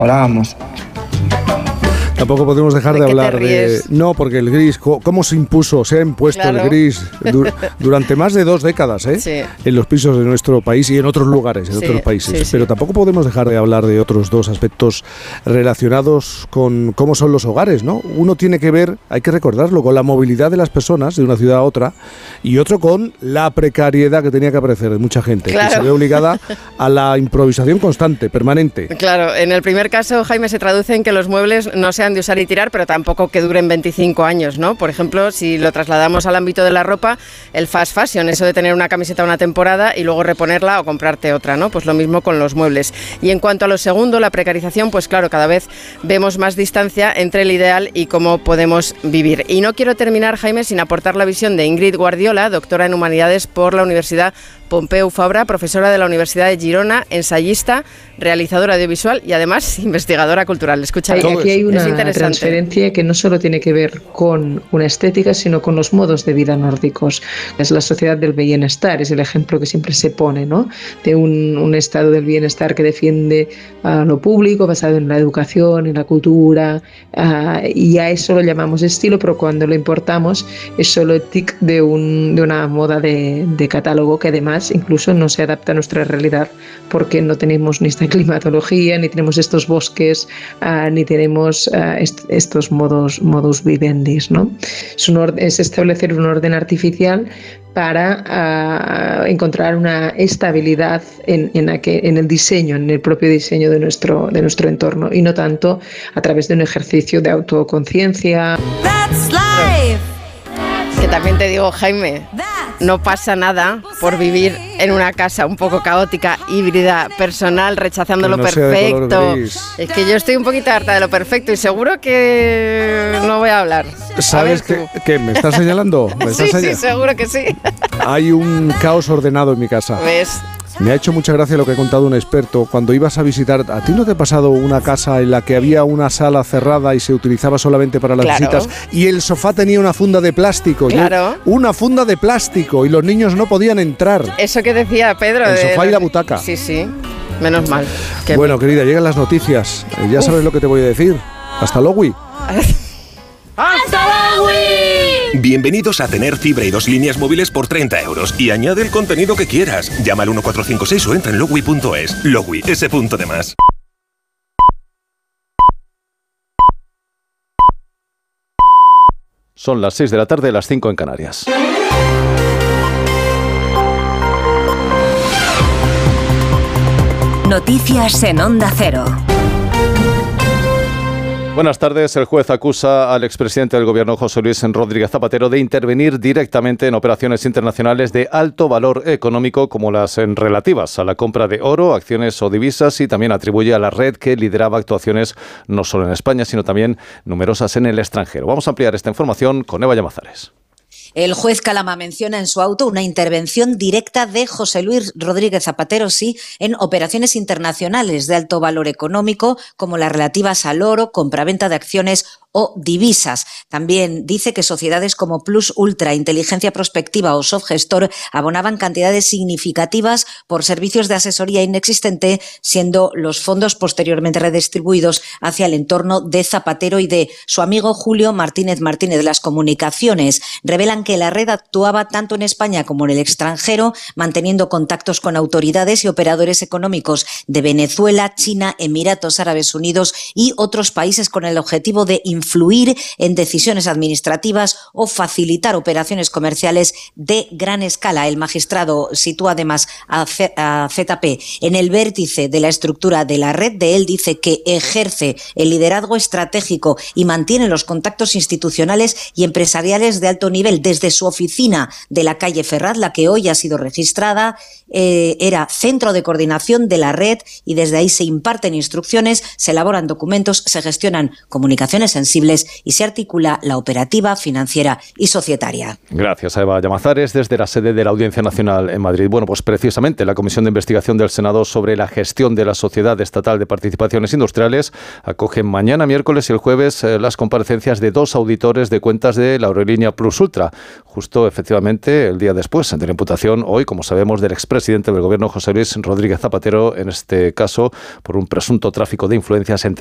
hablábamos. Tampoco podemos dejar de hablar de... No, porque el gris, ¿cómo se ha impuesto el gris durante más de 2 décadas, Sí. En los pisos de nuestro país y en otros lugares, en otros países. Pero tampoco podemos dejar de hablar de otros 2 aspectos relacionados con cómo son los hogares, ¿no? Uno tiene que ver, hay que recordarlo, con la movilidad de las personas de una ciudad a otra, y otro con la precariedad que tenía que aparecer de mucha gente, que se ve obligada a la improvisación constante, permanente. Claro, en el primer caso, Jaime, se traduce en que los muebles no sean de usar y tirar, pero tampoco que duren 25 años, ¿no? Por ejemplo, si lo trasladamos al ámbito de la ropa, el fast fashion, eso de tener una camiseta una temporada y luego reponerla o comprarte otra, ¿no? Pues lo mismo con los muebles. Y en cuanto a lo segundo, la precarización, pues claro, cada vez vemos más distancia entre el ideal y cómo podemos vivir. Y no quiero terminar, Jaime, sin aportar la visión de Ingrid Guardiola, doctora en Humanidades por la Universidad Pompeu Fabra, profesora de la Universidad de Girona, ensayista, realizadora audiovisual y además investigadora cultural. Escucha, aquí hay una transferencia que no solo tiene que ver con una estética, sino con los modos de vida nórdicos. Es la sociedad del bienestar, es el ejemplo que siempre se pone, ¿no? De un estado del bienestar que defiende lo público, basado en la educación, en la cultura, y a eso lo llamamos estilo, pero cuando lo importamos es solo el tic de una moda de catálogo que además incluso no se adapta a nuestra realidad, porque no tenemos ni esta climatología, ni tenemos estos bosques, ni tenemos estos modus vivendi, ¿no? Es establecer un orden artificial para encontrar una estabilidad en el diseño, en el propio diseño de nuestro entorno, y no tanto a través de un ejercicio de autoconciencia. Que también te digo, Jaime, no pasa nada por vivir en una casa un poco caótica, híbrida, personal, rechazando lo perfecto. Es que yo estoy un poquito harta de lo perfecto y seguro que no voy a hablar. ¿Sabes qué? ¿Me estás señalando? Sí, seguro que sí. Hay un caos ordenado en mi casa. ¿Ves? Me ha hecho mucha gracia lo que ha contado un experto. Cuando ibas a visitar, ¿a ti no te ha pasado una casa en la que había una sala cerrada y se utilizaba solamente para las visitas y el sofá tenía una funda de plástico? Claro. Una funda de plástico y los niños no podían entrar. Eso que decía Pedro. El sofá y la butaca. Sí, menos mal. Bueno, querida, llegan las noticias. Ya sabes lo que te voy a decir. Hasta luego. ¡Hasta luego! Bienvenidos a tener fibra y 2 líneas móviles por 30 euros. Y añade el contenido que quieras. Llama al 1456 o entra en Logui.es. Logui, ese punto de más. Son las 6 de la tarde, las 5 en Canarias. Noticias en Onda Cero. Buenas tardes. El juez acusa al expresidente del Gobierno, José Luis Rodríguez Zapatero, de intervenir directamente en operaciones internacionales de alto valor económico, como las relativas a la compra de oro, acciones o divisas, y también atribuye a la red que lideraba actuaciones no solo en España, sino también numerosas en el extranjero. Vamos a ampliar esta información con Eva Llamazares. El juez Calama menciona en su auto una intervención directa de José Luis Rodríguez Zapatero, sí, en operaciones internacionales de alto valor económico, como las relativas al oro, compraventa de acciones o divisas. También dice que sociedades como Plus Ultra, Inteligencia Prospectiva o Softgestor abonaban cantidades significativas por servicios de asesoría inexistente, siendo los fondos posteriormente redistribuidos hacia el entorno de Zapatero y de su amigo Julio Martínez Martínez. Las comunicaciones revelan que la red actuaba tanto en España como en el extranjero, manteniendo contactos con autoridades y operadores económicos de Venezuela, China, Emiratos Árabes Unidos y otros países, con el objetivo de influir en decisiones administrativas o facilitar operaciones comerciales de gran escala. El magistrado sitúa además a ZP en el vértice de la estructura de la red. De él dice que ejerce el liderazgo estratégico y mantiene los contactos institucionales y empresariales de alto nivel desde su oficina de la calle Ferraz, la que hoy ha sido registrada. Era centro de coordinación de la red y desde ahí se imparten instrucciones, se elaboran documentos, se gestionan comunicaciones en sensibles y se articula la operativa, financiera y societaria. Gracias a Eva Llamazares desde la sede de la Audiencia Nacional en Madrid. Bueno, pues precisamente la Comisión de Investigación del Senado sobre la gestión de la Sociedad Estatal de Participaciones Industriales acoge mañana miércoles y el jueves las comparecencias de 2 auditores de cuentas de la aerolínea Plus Ultra, justo efectivamente el día después de la imputación hoy, como sabemos, del expresidente del Gobierno José Luis Rodríguez Zapatero, en este caso por un presunto tráfico de influencias entre